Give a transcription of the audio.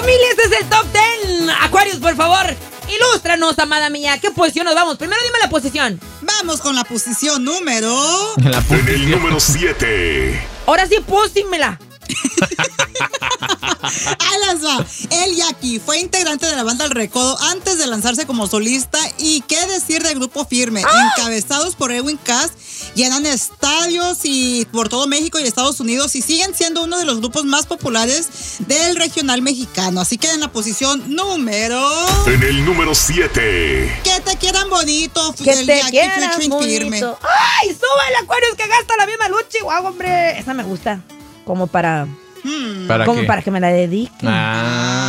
Familia, este es el Top 10. Aquarius, por favor, ilústranos, amada mía. ¿Qué posición nos vamos? Primero dime la posición. Vamos con la posición número... En el número 7. Ahora sí, pósimela. Ahí les va. El Jackie fue integrante de la banda El Recodo antes de lanzarse como solista. Y qué decir del grupo Firme, encabezados por Edwin Cass, llenan estadios y por todo México y Estados Unidos y siguen siendo uno de los grupos más populares del regional mexicano. Así que en la posición número... En el número 7. Que te quieran bonito, Que el te Jackie quieran featuring Firme. bonito. ¡Ay, sube el Aquarius que gasta la misma luz, Chihuahua, hombre! Esa me gusta. Como para... ¿Para como qué? para que me la dediquen. Ah.